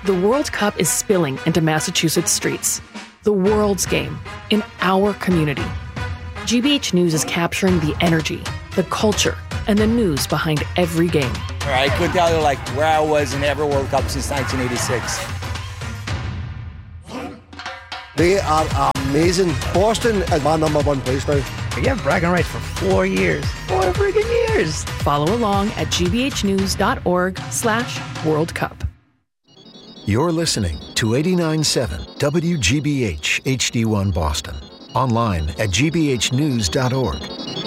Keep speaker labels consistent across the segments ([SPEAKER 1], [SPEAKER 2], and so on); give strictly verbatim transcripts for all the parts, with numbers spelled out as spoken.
[SPEAKER 1] The World Cup is spilling into Massachusetts streets. The world's game in our community. G B H News is capturing the energy, the culture, and the news behind every game.
[SPEAKER 2] I could tell you like where I was in every World Cup since nineteen eighty-six.
[SPEAKER 3] They are amazing. Boston is my number one place now.
[SPEAKER 4] You have bragging rights for four years. Four friggin' years.
[SPEAKER 1] Follow along at gbhnews.org slash World Cup.
[SPEAKER 5] You're listening to eighty-nine point seven W G B H H D one Boston. Online at g b h news dot org.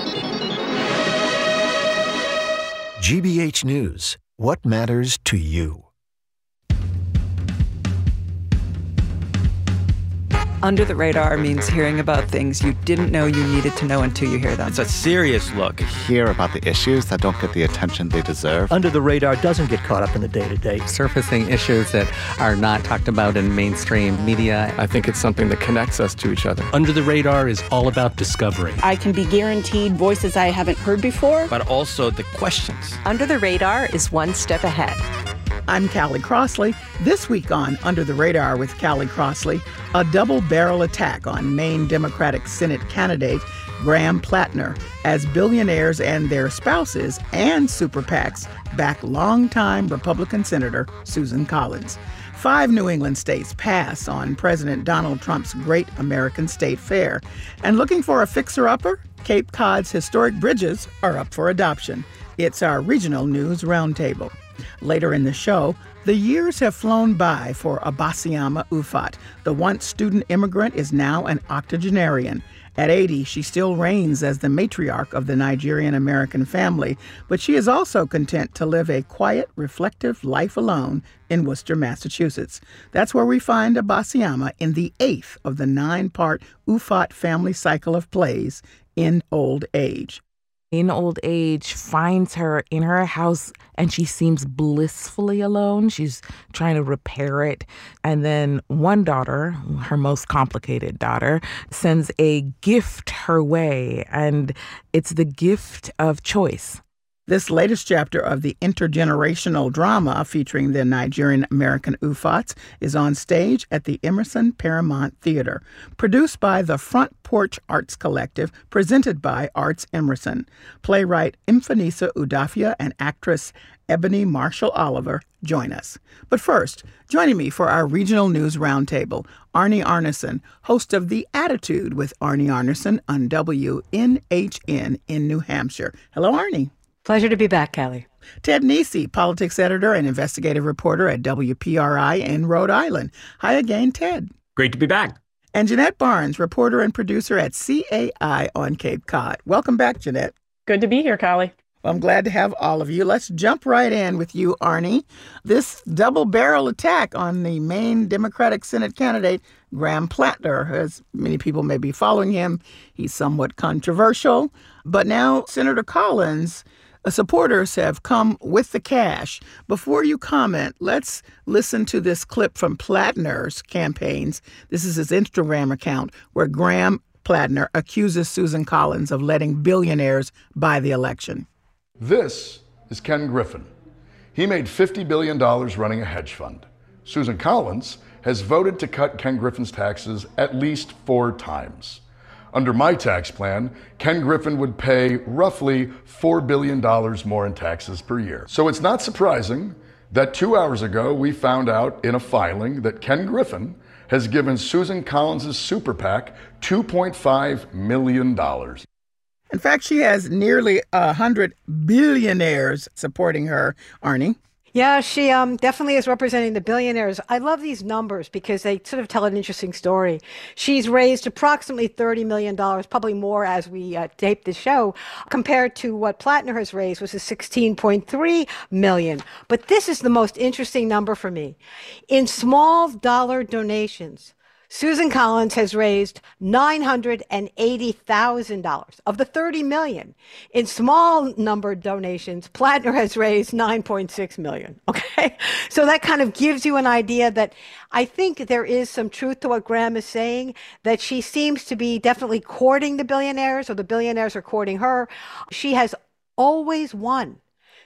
[SPEAKER 5] G B H News. What matters to you?
[SPEAKER 6] Under the Radar means hearing about things you didn't know you needed to know until you hear them.
[SPEAKER 7] It's a serious look.
[SPEAKER 8] Hear about the issues that don't get the attention they deserve.
[SPEAKER 9] Under the Radar doesn't get caught up in the day-to-day.
[SPEAKER 10] Surfacing issues that are not talked about in mainstream media.
[SPEAKER 11] I think it's something that connects us to each other.
[SPEAKER 12] Under the Radar is all about discovery.
[SPEAKER 13] I can be guaranteed voices I haven't heard before.
[SPEAKER 7] But also the questions.
[SPEAKER 14] Under the Radar is one step ahead.
[SPEAKER 15] I'm Callie Crossley. This week on Under the Radar with Callie Crossley, a double-barrel attack on Maine Democratic Senate candidate Graham Plattner as billionaires and their spouses and super PACs back longtime Republican Senator Susan Collins. Five New England states pass on President Donald Trump's Great American State Fair. And looking for a fixer-upper? Cape Cod's historic bridges are up for adoption. It's our regional news roundtable. Later in the show, the years have flown by for Abasiama Ufot. The once student immigrant is now an octogenarian. At eighty, she still reigns as the matriarch of the Nigerian-American family, but she is also content to live a quiet, reflective life alone in Worcester, Massachusetts. That's where we find Abasiama in the eighth of the nine-part Ufot family cycle of plays, In Old Age.
[SPEAKER 16] In old age finds her in her house and she seems blissfully alone. She's trying to repair it. And then one daughter, her most complicated daughter, sends a gift her way. And it's the gift of choice.
[SPEAKER 15] This latest chapter of the intergenerational drama featuring the Nigerian-American Ufots is on stage at the Emerson Paramount Theater. Produced by the Front Porch Arts Collective, presented by Arts Emerson. Playwright Mfanisa Udafia and actress Ebony Marshall Oliver join us. But first, joining me for our regional news roundtable, Arnie Arneson, host of The Attitude with Arnie Arneson on W N H N in New Hampshire. Hello, Arnie.
[SPEAKER 17] Pleasure to be back, Callie.
[SPEAKER 15] Ted Nesi, politics editor and investigative reporter at W P R I in Rhode Island. Hi again, Ted.
[SPEAKER 18] Great to be back.
[SPEAKER 15] And Jeanette Barnes, reporter and producer at C A I on Cape Cod. Welcome back, Jeanette.
[SPEAKER 19] Good to be here, Callie.
[SPEAKER 15] Well, I'm glad to have all of you. Let's jump right in with you, Arnie. This double-barrel attack on the Maine Democratic Senate candidate, Graham Plattner, as many people may be following him. He's somewhat controversial. But now Senator Collins, supporters have come with the cash. Before you comment, let's listen to this clip from Plattner's campaigns. This is his Instagram account where Graham Plattner accuses Susan Collins of letting billionaires buy the election.
[SPEAKER 20] This is Ken Griffin. He made fifty billion dollars running a hedge fund. Susan Collins has voted to cut Ken Griffin's taxes at least four times. Under my tax plan, Ken Griffin would pay roughly four billion dollars more in taxes per year. So it's not surprising that two hours ago we found out in a filing that Ken Griffin has given Susan Collins' super PAC two point five million dollars.
[SPEAKER 15] In fact, she has nearly one hundred billionaires supporting her, Arnie.
[SPEAKER 17] Yeah, she um, definitely is representing the billionaires. I love these numbers because they sort of tell an interesting story. She's raised approximately thirty million dollars, probably more as we uh, tape the show, compared to what Plattner has raised, which is sixteen point three million dollars. But this is the most interesting number for me. In small dollar donations, Susan Collins has raised nine hundred eighty thousand dollars of the thirty million dollars. In small number donations, Plattner has raised nine point six million dollars. Okay? So that kind of gives you an idea that I think there is some truth to what Graham is saying, that she seems to be definitely courting the billionaires, or the billionaires are courting her. She has always won.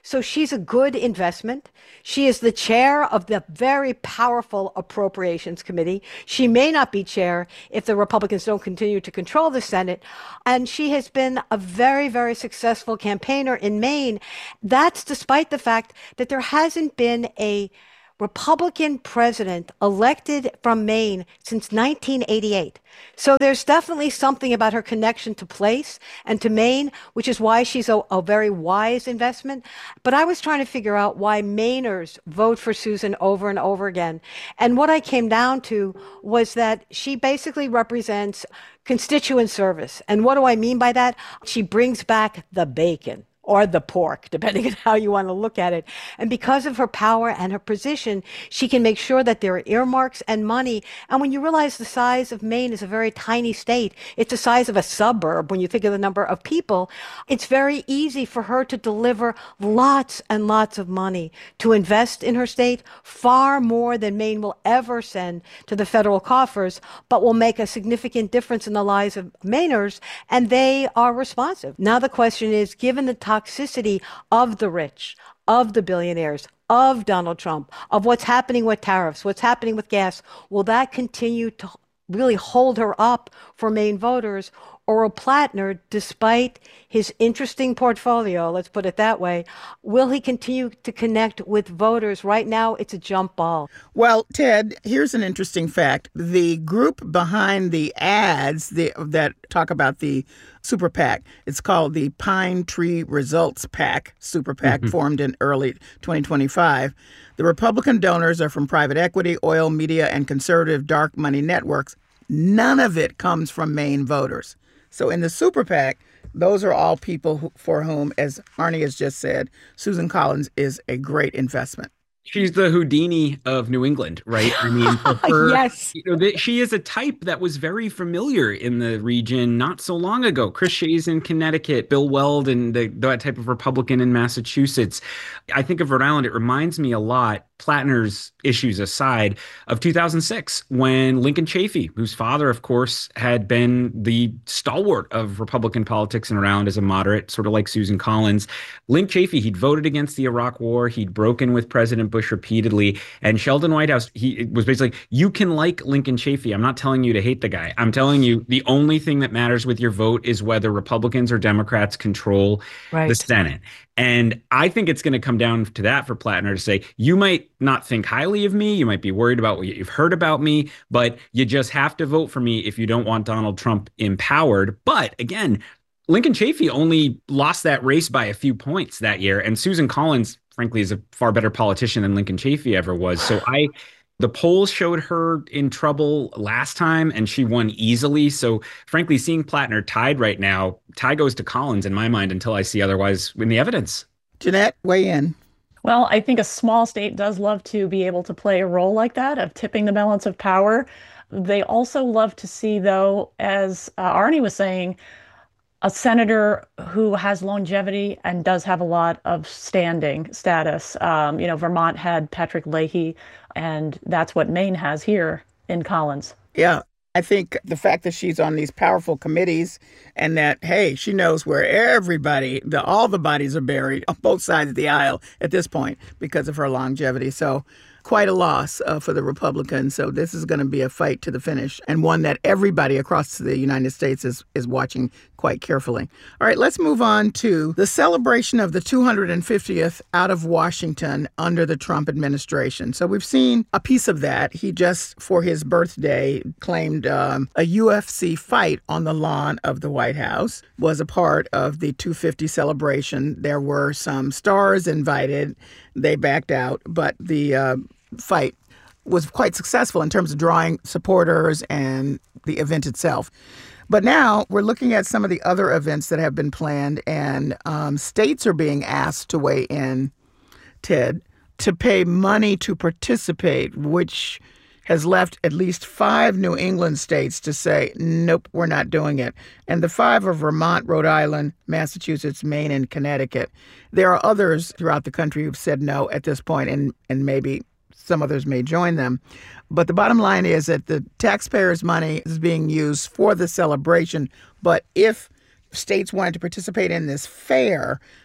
[SPEAKER 17] So she's a good investment. She is the chair of the very powerful Appropriations Committee. She may not be chair if the Republicans don't continue to control the Senate. And she has been a very, very successful campaigner in Maine. That's despite the fact that there hasn't been a Republican president elected from Maine since nineteen eighty-eight. So there's definitely something about her connection to place and to Maine, which is why she's a, a very wise investment. But I was trying to figure out why Mainers vote for Susan over and over again. And what I came down to was that she basically represents constituent service. And what do I mean by that? She brings back the bacon. Or the pork, depending on how you want to look at it. And because of her power and her position, she can make sure that there are earmarks and money. And when you realize the size of Maine is a very tiny state, it's the size of a suburb when you think of the number of people, it's very easy for her to deliver lots and lots of money to invest in her state, far more than Maine will ever send to the federal coffers, but will make a significant difference in the lives of Mainers, and they are responsive. Now the question is, given the toxicity of the rich, of the billionaires, of Donald Trump, of what's happening with tariffs, what's happening with gas, will that continue to really hold her up for Maine voters? Or will Plattner, despite his interesting portfolio, let's put it that way, will he continue to connect with voters? Right now, it's a jump ball.
[SPEAKER 15] Well, Ted, here's an interesting fact. The group behind the ads the, that talk about the Super PAC, it's called the Pine Tree Results PAC, Super PAC, mm-hmm. formed in early twenty twenty-five. The Republican donors are from private equity, oil, media, and conservative dark money networks. None of it comes from Maine voters. So in the Super PAC, those are all people who, for whom, as Arnie has just said, Susan Collins is a great investment.
[SPEAKER 18] She's the Houdini of New England, right? I mean, for her,
[SPEAKER 17] yes.
[SPEAKER 18] You know, the, she is a type that was very familiar in the region not so long ago. Chris Shays in Connecticut, Bill Weld, and the, that type of Republican in Massachusetts. I think of Rhode Island, it reminds me a lot, Plattner's issues aside, of two thousand six, when Lincoln Chafee, whose father, of course, had been the stalwart of Republican politics and around as a moderate, sort of like Susan Collins. Link Chafee, he'd voted against the Iraq War. He'd broken with President Bush repeatedly. And Sheldon Whitehouse, he was basically, you can like Lincoln Chafee. I'm not telling you to hate the guy. I'm telling you the only thing that matters with your vote is whether Republicans or Democrats control right. the Senate. And I think it's going to come down to that for Plattner to say, you might not think highly of me. You might be worried about what you've heard about me, but you just have to vote for me if you don't want Donald Trump empowered. But again, Lincoln Chafee only lost that race by a few points that year. And Susan Collins, frankly, is a far better politician than Lincoln Chafee ever was. So I, the polls showed her in trouble last time and she won easily. So frankly, seeing Plattner tied right now, tie goes to Collins in my mind until I see otherwise in the evidence.
[SPEAKER 15] Jeanette, weigh in.
[SPEAKER 19] Well, I think a small state does love to be able to play a role like that of tipping the balance of power. They also love to see, though, as uh, Arnie was saying, a senator who has longevity and does have a lot of standing status. Um, you know, Vermont had Patrick Leahy, and that's what Maine has here in Collins.
[SPEAKER 15] Yeah. I think the fact that she's on these powerful committees and that, hey, she knows where everybody, the, all the bodies are buried on both sides of the aisle at this point because of her longevity. So quite a loss uh, for the Republicans. So this is going to be a fight to the finish and one that everybody across the United States is, is watching quite carefully. All right, let's move on to the celebration of the two hundred fiftieth out of Washington under the Trump administration. So we've seen a piece of that. He just, for his birthday, claimed um, a U F C fight on the lawn of the White House was a part of the two fifty celebration. There were some stars invited. They backed out, but the uh, fight was quite successful in terms of drawing supporters and the event itself. But now we're looking at some of the other events that have been planned, and um, states are being asked to weigh in, Ted, to pay money to participate, which has left at least five New England states to say, nope, we're not doing it. And the five are Vermont, Rhode Island, Massachusetts, Maine, and Connecticut. There are others throughout the country who've said no at this point, and, and maybe some others may join them. But the bottom line is that the taxpayers' money is being used for the celebration. But if states wanted to participate in this fair,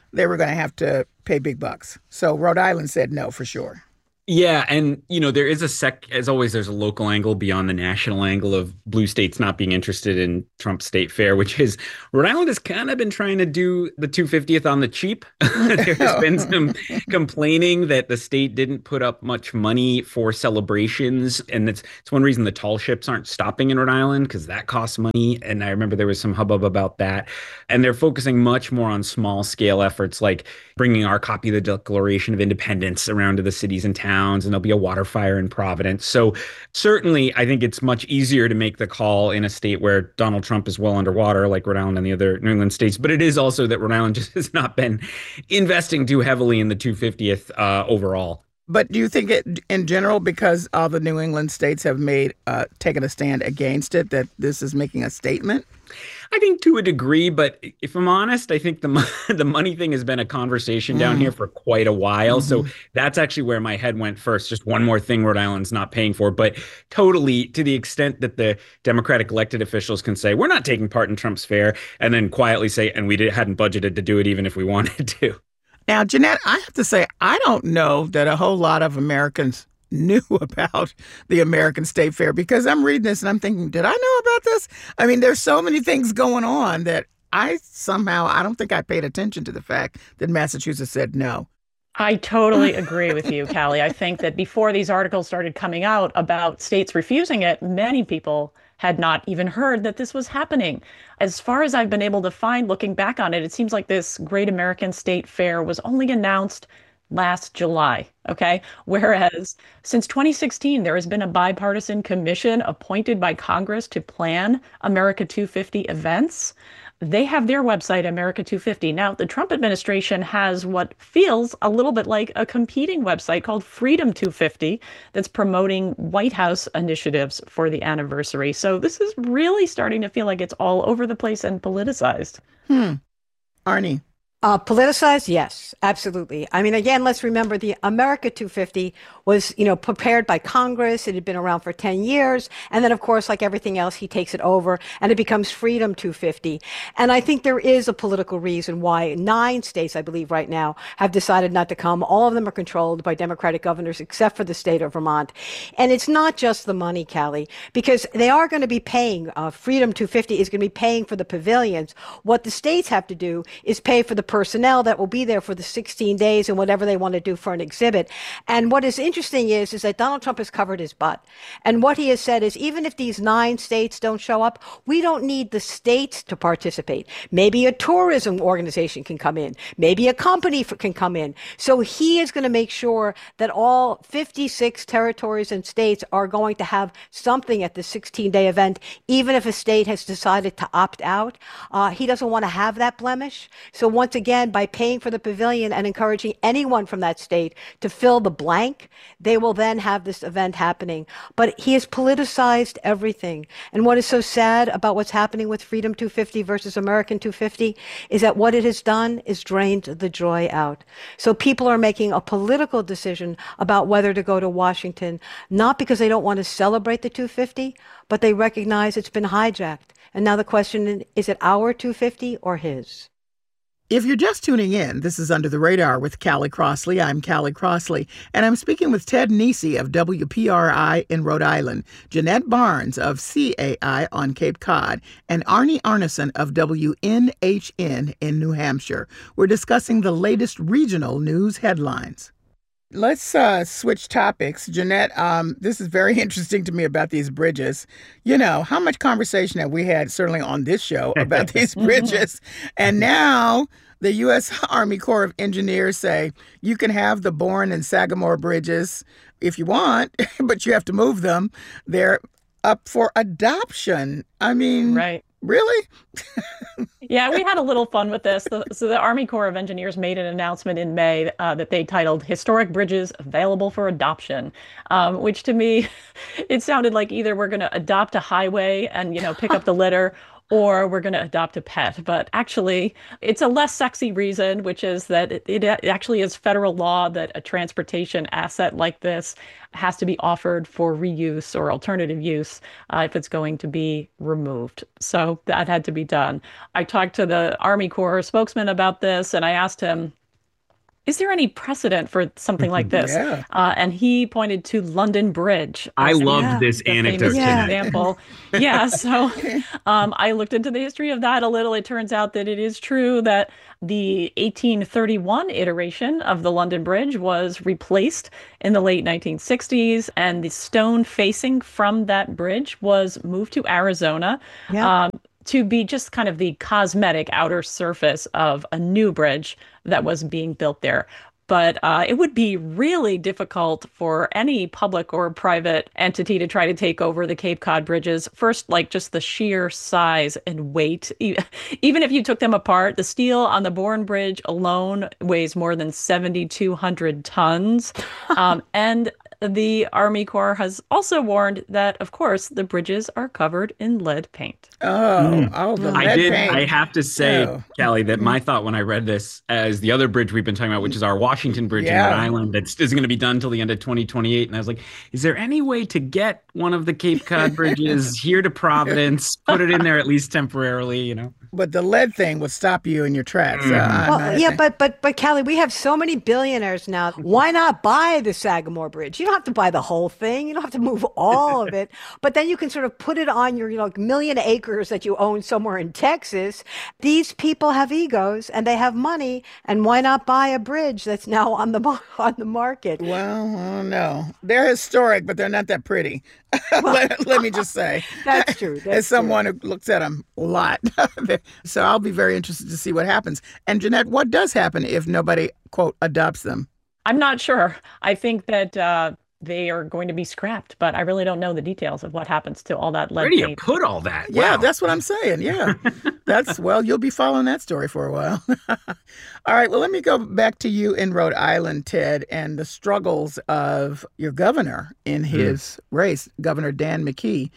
[SPEAKER 15] they were going to have to pay big bucks. So Rhode Island said no for sure.
[SPEAKER 18] Yeah, and you know there is a sec. As always, there's a local angle beyond the national angle of blue states not being interested in Trump's state fair, which is Rhode Island has kind of been trying to do the two hundred fiftieth on the cheap. There's been some complaining that the state didn't put up much money for celebrations, and it's it's one reason the tall ships aren't stopping in Rhode Island because that costs money. And I remember there was some hubbub about that, and they're focusing much more on small scale efforts like bringing our copy of the Declaration of Independence around to the cities and towns. And there'll be a water fire in Providence. So certainly, I think it's much easier to make the call in a state where Donald Trump is well underwater, like Rhode Island and the other New England states. But it is also that Rhode Island just has not been investing too heavily in the two hundred fiftieth uh, overall.
[SPEAKER 15] But do you think it, in general, because all the New England states have made uh, taken a stand against it, that this is making a statement?
[SPEAKER 18] I think to a degree, but if I'm honest, I think the the money thing has been a conversation down mm. here for quite a while. Mm-hmm. So that's actually where my head went first. Just one more thing Rhode Island's not paying for. But totally, to the extent that the Democratic elected officials can say, we're not taking part in Trump's fair, and then quietly say, and we did, hadn't budgeted to do it even if we wanted to.
[SPEAKER 15] Now, Jeanette, I have to say, I don't know that a whole lot of Americans knew about the American State Fair because I'm reading this and I'm thinking, did I know about this? I mean, there's so many things going on that I somehow, I don't think I paid attention to the fact that Massachusetts said no.
[SPEAKER 19] I totally agree with you, Callie. I think that before these articles started coming out about states refusing it, many people had not even heard that this was happening. As far as I've been able to find, looking back on it, it seems like this Great American State Fair was only announced last July, okay? Whereas since twenty sixteen, there has been a bipartisan commission appointed by Congress to plan America two fifty events. They have their website, America two fifty. Now, the Trump administration has what feels a little bit like a competing website called Freedom two fifty that's promoting White House initiatives for the anniversary. So this is really starting to feel like it's all over the place and politicized.
[SPEAKER 15] Hmm. Arnie.
[SPEAKER 17] Uh, politicized? Yes, absolutely. I mean, again, let's remember the America two fifty was, you know, prepared by Congress. It had been around for ten years. And then, of course, like everything else, he takes it over and it becomes Freedom two fifty. And I think there is a political reason why nine states, I believe right now, have decided not to come. All of them are controlled by Democratic governors, except for the state of Vermont. And it's not just the money, Callie, because they are going to be paying, uh, Freedom two fifty is going to be paying for the pavilions. What the states have to do is pay for the personnel that will be there for the sixteen days and whatever they want to do for an exhibit. And what is interesting is, is that Donald Trump has covered his butt. And what he has said is, even if these nine states don't show up, we don't need the states to participate. Maybe a tourism organization can come in. Maybe a company for, can come in. So he is going to make sure that all fifty-six territories and states are going to have something at the sixteen-day event, even if a state has decided to opt out. Uh, he doesn't want to have that blemish. So once again, by paying for the pavilion and encouraging anyone from that state to fill the blank, they will then have this event happening. But he has politicized everything. And what is so sad about what's happening with Freedom two fifty versus American two fifty is that what it has done is drained the joy out. So people are making a political decision about whether to go to Washington, not because they don't want to celebrate the two fifty, but they recognize it's been hijacked. And now the question is, it our two fifty or his?
[SPEAKER 15] If you're just tuning in, this is Under the Radar with Callie Crossley. I'm Callie Crossley, and I'm speaking with Ted Nesi of W P R I in Rhode Island, Jeanette Barnes of C A I on Cape Cod, and Arnie Arneson of W N H N in New Hampshire. We're discussing the latest regional news headlines. Let's uh, switch topics. Jeanette, um, this is very interesting to me about these bridges. You know, how much conversation have we had, certainly on this show, about these bridges? And now the U S Army Corps of Engineers say you can have the Bourne and Sagamore bridges if you want, but you have to move them. They're up for adoption. I mean,
[SPEAKER 19] right.
[SPEAKER 15] Really?
[SPEAKER 19] Yeah, we had a little fun with this. The, so the Army Corps of Engineers made an announcement in May uh, that they titled Historic Bridges Available for Adoption, um, which to me, it sounded like either we're going to adopt a highway and, you know, pick up the litter, or we're going to adopt a pet. But actually, it's a less sexy reason, which is that it, it actually is federal law that a transportation asset like this has to be offered for reuse or alternative use uh, if it's going to be removed. So that had to be done. I talked to the Army Corps spokesman about this, and I asked him, is there any precedent for something like this?
[SPEAKER 15] Yeah.
[SPEAKER 19] Uh, and he pointed to London Bridge.
[SPEAKER 18] I loved
[SPEAKER 19] yeah,
[SPEAKER 18] this anecdote
[SPEAKER 19] yeah.
[SPEAKER 18] tonight.
[SPEAKER 19] Example. yeah, so um, I looked into the history of that a little. It turns out that it is true that the eighteen thirty-one iteration of the London Bridge was replaced in the late nineteen sixties, and the stone facing from that bridge was moved to Arizona.
[SPEAKER 17] Yeah.
[SPEAKER 19] Um, to be just kind of the cosmetic outer surface of a new bridge that was being built there. But uh, it would be really difficult for any public or private entity to try to take over the Cape Cod bridges. First, like just the sheer size and weight. Even if you took them apart, the steel on the Bourne Bridge alone weighs more than seven thousand two hundred tons. um, and the Army Corps has also warned that, of course, the bridges are covered in lead paint.
[SPEAKER 15] Oh,
[SPEAKER 18] Mm.
[SPEAKER 15] oh, the
[SPEAKER 18] I
[SPEAKER 15] lead
[SPEAKER 18] did.
[SPEAKER 15] paint.
[SPEAKER 18] I have to say,
[SPEAKER 15] Oh.
[SPEAKER 18] Callie, that my thought when I read this, as the other bridge we've been talking about, which is our Washington Bridge
[SPEAKER 15] Yeah.
[SPEAKER 18] in Rhode Island, that is going to be done till the end of twenty twenty-eight. And I was like, is there any way to get one of the Cape Cod bridges here to Providence, put it in there at least temporarily? You know.
[SPEAKER 15] But the lead thing would stop you in your tracks.
[SPEAKER 18] Mm.
[SPEAKER 15] Uh, I'm
[SPEAKER 17] Well,
[SPEAKER 15] not-
[SPEAKER 17] yeah, but but but Callie, we have so many billionaires now. Why not buy the Sagamore Bridge? You don't have to buy the whole thing. You don't have to move all of it. But then you can sort of put it on your, you know, million acres that you own somewhere in Texas. These people have egos and they have money, and why not buy a bridge that's now on the mar- on the market?
[SPEAKER 15] Well, I don't know. They're historic, but they're not that pretty. let, let me just say.
[SPEAKER 17] That's true. That's
[SPEAKER 15] As someone who looks at them a lot. So I'll be very interested to see what happens. And Jeanette, what does happen if nobody, quote, adopts them?
[SPEAKER 19] I'm not sure. I think that uh, they are going to be scrapped, but I really don't know the details of what happens to all that lead
[SPEAKER 18] Where do you
[SPEAKER 19] paint.
[SPEAKER 18] put all that?
[SPEAKER 15] Yeah,
[SPEAKER 18] Wow.
[SPEAKER 15] that's what I'm saying. Yeah. That's, well, you'll be following that story for a while. All right. Well, let me go back to you in Rhode Island, Ted, and the struggles of your governor in his mm. race, Governor Dan McKee.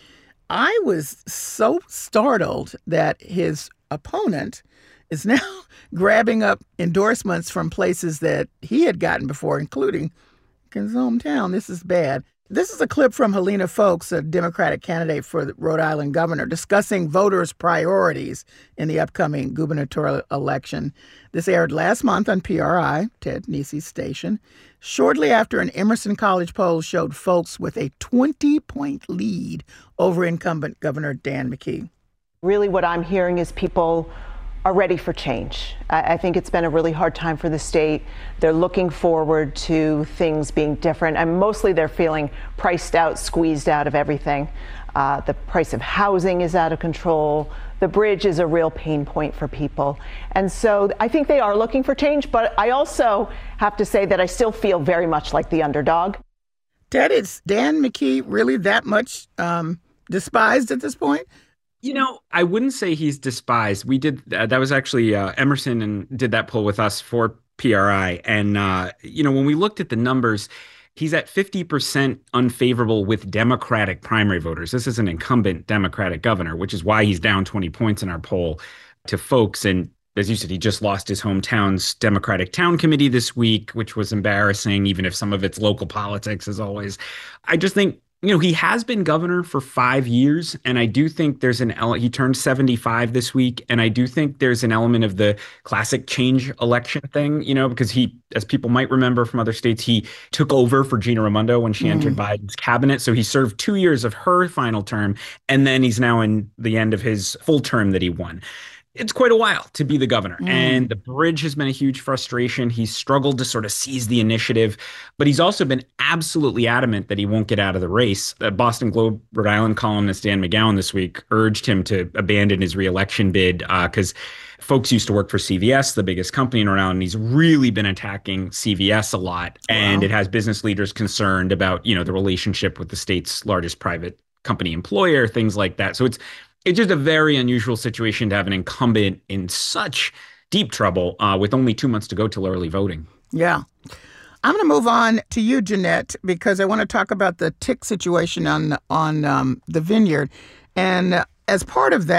[SPEAKER 15] I was so startled that his opponent is now grabbing up endorsements from places that he had gotten before, including his hometown. This is bad. This is a clip from Helena Foulkes, a Democratic candidate for the Rhode Island governor, discussing voters' priorities in the upcoming gubernatorial election. This aired last month on P R I, Ted Nesi's station, shortly after an Emerson College poll showed Foulkes with a twenty-point lead over incumbent Governor Dan McKee.
[SPEAKER 14] Really what I'm hearing is people are ready for change. I, I think it's been a really hard time for the state. They're looking forward to things being different, and mostly they're feeling priced out, squeezed out of everything. Uh, the price of housing is out of control. The bridge is a real pain point for people. And so I think they are looking for change, but I also have to say that I still feel very much like the underdog.
[SPEAKER 15] Ted, is Dan McKee really that much um, despised at this point?
[SPEAKER 18] You know, I wouldn't say he's despised. We did uh, that was actually uh, Emerson and did that poll with us for P R I. And, uh, you know, when we looked at the numbers, he's at fifty percent unfavorable with Democratic primary voters. This is an incumbent Democratic governor, which is why he's down twenty points in our poll to Foulkes. And as you said, he just lost his hometown's Democratic town committee this week, which was embarrassing, even if some of it's local politics, as always. I just think, you know, he has been governor for five years, and I do think there's an ele- he turned seventy-five this week, and I do think there's an element of the classic change election thing, you know, because he, as people might remember from other states, he took over for Gina Raimondo when she mm. entered Biden's cabinet. So he served two years of her final term, and then he's now in the end of his full term that he won. It's quite a while to be the governor, mm. and the bridge has been a huge frustration. He's struggled to sort of seize the initiative, but he's also been absolutely adamant that he won't get out of the race. The Boston Globe Rhode Island columnist Dan McGowan this week urged him to abandon his reelection bid because uh, Foulkes used to work for C V S, the biggest company in Rhode Island, and he's really been attacking C V S a lot, wow. and it has business leaders concerned about, you know, the relationship with the state's largest private company employer, things like that. So it's It's just a very unusual situation to have an incumbent in such deep trouble uh, with only two months to go till early voting.
[SPEAKER 15] Yeah. I'm going to move on to you, Jeanette, because I want to talk about the tick situation on on um, the Vineyard. And uh, as part of that,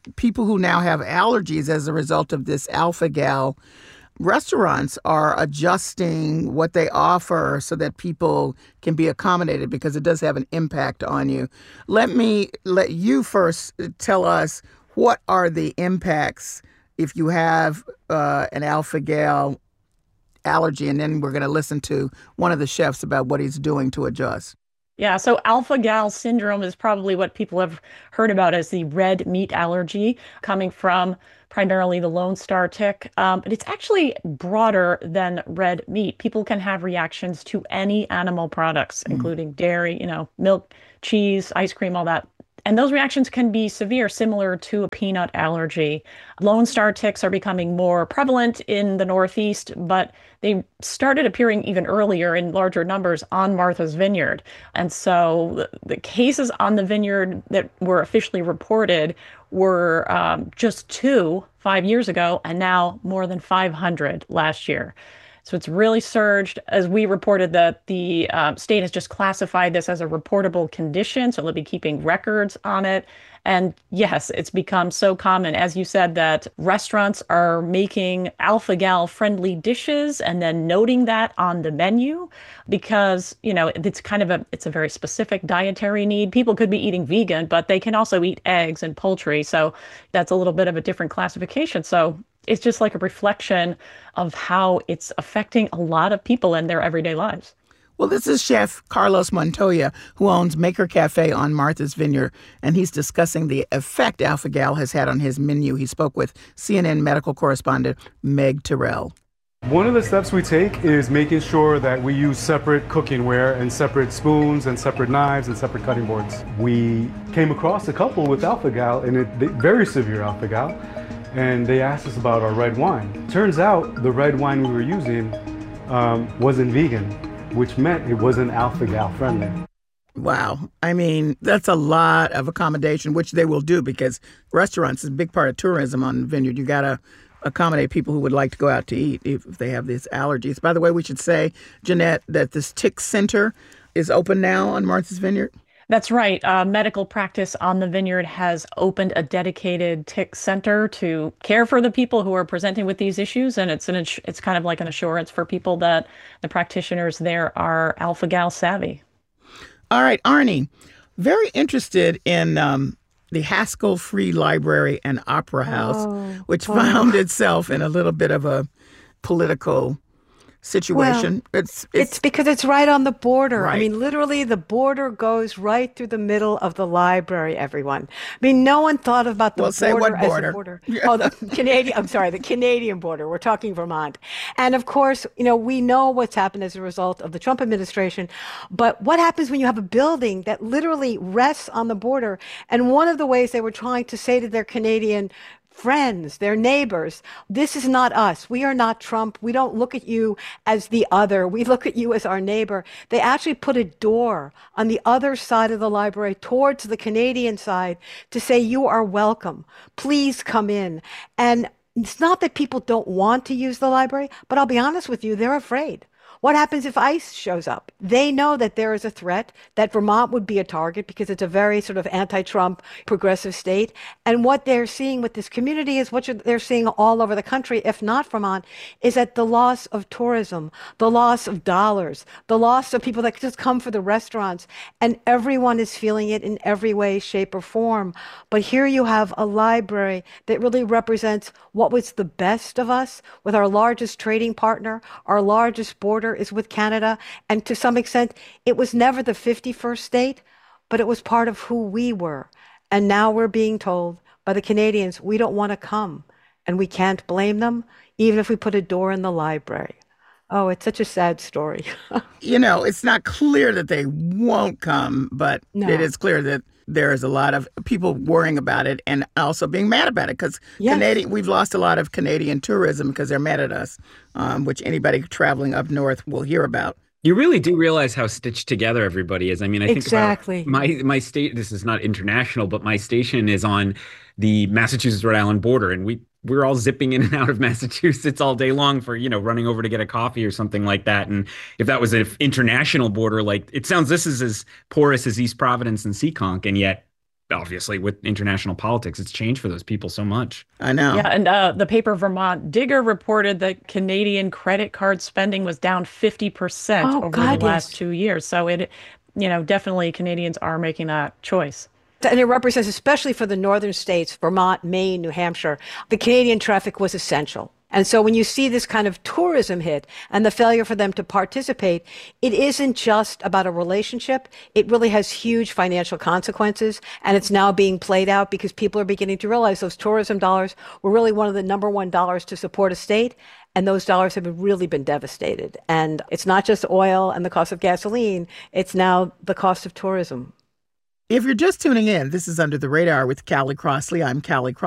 [SPEAKER 15] people who now have allergies as a result of this alpha-gal, restaurants are adjusting what they offer so that people can be accommodated because it does have an impact on you. Let me let you first tell us what are the impacts if you have uh, an alpha-gal allergy, and then we're going to listen to one of the chefs about what he's doing to adjust.
[SPEAKER 19] Yeah, so alpha-gal syndrome is probably what people have heard about as the red meat allergy, coming from primarily the Lone Star tick. Um, but it's actually broader than red meat. People can have reactions to any animal products, mm. including dairy, you know, milk, cheese, ice cream, all that. And those reactions can be severe, similar to a peanut allergy. Lone Star ticks are becoming more prevalent in the Northeast, but they started appearing even earlier in larger numbers on Martha's Vineyard. And so the, the cases on the vineyard that were officially reported were um, just two five years ago, and now more than five hundred last year. So it's really surged. As we reported, that the um, state has just classified this as a reportable condition, so they'll be keeping records on it. And yes, it's become so common, as you said, that restaurants are making alpha-gal friendly dishes and then noting that on the menu because, you know, it's kind of a, it's a very specific dietary need. People could be eating vegan, but they can also eat eggs and poultry. So that's a little bit of a different classification. So it's just like a reflection of how it's affecting a lot of people in their everyday lives.
[SPEAKER 15] Well, this is Chef Carlos Montoya, who owns Maker Cafe on Martha's Vineyard, and he's discussing the effect alpha-gal has had on his menu. He spoke with C N N medical correspondent Meg Terrell.
[SPEAKER 21] One of the steps we take is making sure that we use separate cooking ware and separate spoons and separate knives and separate cutting boards. We came across a couple with alpha-gal, and it, they, very severe alpha-gal, and they asked us about our red wine. Turns out the red wine we were using um, wasn't vegan, which meant it wasn't alpha-gal friendly.
[SPEAKER 15] Wow. I mean, that's a lot of accommodation, which they will do because restaurants is a big part of tourism on the vineyard. You got to accommodate people who would like to go out to eat if they have these allergies. By the way, we should say, Jeanette, that this tick center is open now on Martha's Vineyard.
[SPEAKER 19] That's right. Uh, medical practice on the vineyard has opened a dedicated tick center to care for the people who are presenting with these issues. And it's an it's kind of like an assurance for people that the practitioners there are alpha-gal savvy.
[SPEAKER 15] All right, Arnie, very interested in um, the Haskell Free Library and Opera House, oh, which oh. found itself in a little bit of a political situation.
[SPEAKER 17] Well,
[SPEAKER 15] it's, it's
[SPEAKER 17] it's because it's right on the border.
[SPEAKER 15] Right.
[SPEAKER 17] I mean, literally, the border goes right through the middle of the library. Everyone. I mean, no one thought about the
[SPEAKER 15] well,
[SPEAKER 17] border
[SPEAKER 15] say what border?
[SPEAKER 17] as a border. Oh, the Canadian. I'm sorry, the Canadian border. We're talking Vermont, and of course, you know, we know what's happened as a result of the Trump administration. But what happens when you have a building that literally rests on the border? And one of the ways they were trying to say to their Canadian friends, their neighbors, this is not us. We are not Trump. We don't look at you as the other. We look at you as our neighbor. They actually put a door on the other side of the library towards the Canadian side to say, you are welcome. Please come in. And it's not that people don't want to use the library, but I'll be honest with you, they're afraid. What happens if ICE shows up? They know that there is a threat, that Vermont would be a target because it's a very sort of anti-Trump progressive state. And what they're seeing with this community is what they're seeing all over the country, if not Vermont, is that the loss of tourism, the loss of dollars, the loss of people that just come for the restaurants. And everyone is feeling it in every way, shape, or form. But here you have a library that really represents what was the best of us with our largest trading partner, our largest border is with Canada, and to some extent, it was never the fifty-first state, but it was part of who we were. And now we're being told by the Canadians, we don't want to come, and we can't blame them, even if we put a door in the library. Oh, it's such a sad story.
[SPEAKER 15] You know, it's not clear that they won't come, but no. It is clear that there is a lot of people worrying about it and also being mad about it because yes. Canadian, we've lost a lot of Canadian tourism because they're mad at us, um, which anybody traveling up north will hear about.
[SPEAKER 18] You really do realize how stitched together everybody is. I mean, I think
[SPEAKER 17] exactly.
[SPEAKER 18] about my my state. This is not international, but my station is on the Massachusetts-Rhode Island border, and we we're all zipping in and out of Massachusetts all day long for, you know, running over to get a coffee or something like that. And if that was an international border, like it sounds, this is as porous as East Providence and Seekonk, and yet obviously with international politics, it's changed for those people so much.
[SPEAKER 15] I know.
[SPEAKER 19] Yeah, and uh, the paper Vermont Digger reported that Canadian credit card spending was down fifty percent
[SPEAKER 17] Oh,
[SPEAKER 19] over
[SPEAKER 17] God,
[SPEAKER 19] the last
[SPEAKER 17] yes.
[SPEAKER 19] two years. So it, you know, definitely Canadians are making that choice.
[SPEAKER 17] And it represents, especially for the northern states, Vermont, Maine, New Hampshire, the Canadian traffic was essential. And so when you see this kind of tourism hit and the failure for them to participate, it isn't just about a relationship. It really has huge financial consequences. And it's now being played out because people are beginning to realize those tourism dollars were really one of the number one dollars to support a state. And those dollars have been really been devastated. And it's not just oil and the cost of gasoline. It's now the cost of tourism.
[SPEAKER 15] If you're just tuning in, this is Under the Radar with Callie Crossley. I'm Callie Crossley.